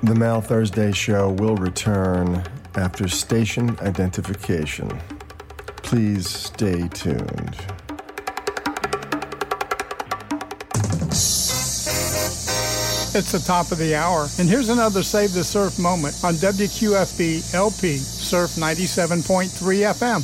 The Mal Thursday Show will return after station identification. Please stay tuned. It's the top of the hour, and here's another Save the Surf moment on WQFB LP Surf 97.3 FM.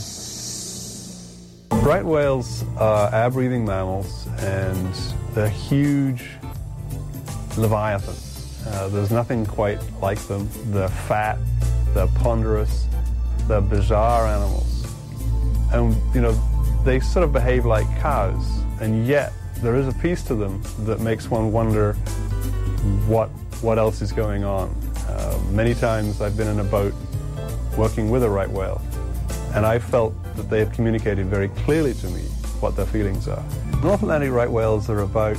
Right whales are air-breathing mammals, and they're huge leviathans. There's nothing quite like them. They're fat, they're ponderous, they're bizarre animals. And, they sort of behave like cows, and yet there is a piece to them that makes one wonder what else is going on. Many times I've been in a boat working with a right whale, and I felt that they have communicated very clearly to me what their feelings are. North Atlantic right whales are about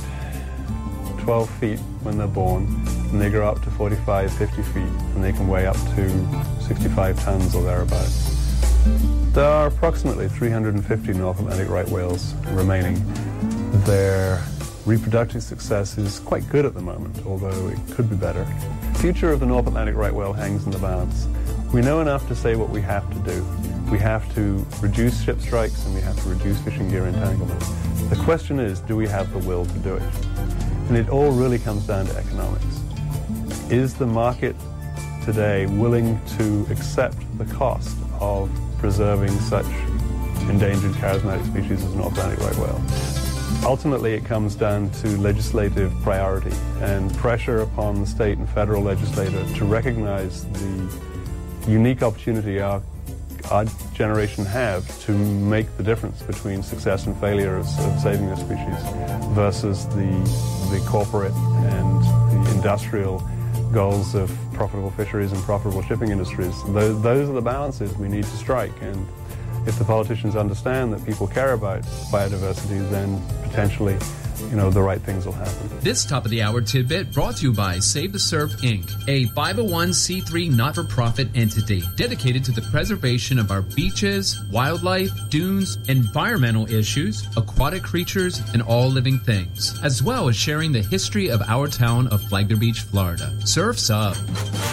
12 feet when they're born, and they grow up to 45, 50 feet, and they can weigh up to 65 tons or thereabouts. There are approximately 350 North Atlantic right whales remaining. Their reproductive success is quite good at the moment, although it could be better. The future of the North Atlantic right whale hangs in the balance. We know enough to say what we have to do. We have to reduce ship strikes, and we have to reduce fishing gear entanglement. The question is, do we have the will to do it? And it all really comes down to economics. Is the market today willing to accept the cost of preserving such endangered charismatic species as North Atlantic right whale? Ultimately, it comes down to legislative priority and pressure upon the state and federal legislator to recognize the unique opportunity our generation have to make the difference between success and failure of saving this species versus the corporate and the industrial goals of profitable fisheries and profitable shipping industries. Those are the balances we need to strike, and if the politicians understand that people care about biodiversity, then potentially, the right things will happen. This top-of-the-hour tidbit brought to you by Save the Surf, Inc., a 501c3 not-for-profit entity dedicated to the preservation of our beaches, wildlife, dunes, environmental issues, aquatic creatures, and all living things, as well as sharing the history of our town of Flagler Beach, Florida. Surf's up.